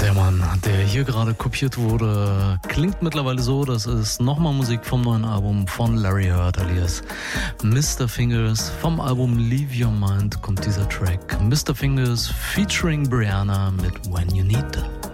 Der Mann, der hier gerade kopiert wurde, klingt mittlerweile so. Das ist nochmal Musik vom neuen Album von Larry Heard alias Mr. Fingers. Vom Album Leave Your Mind kommt dieser Track. Mr. Fingers featuring Brianna mit When You Need Them.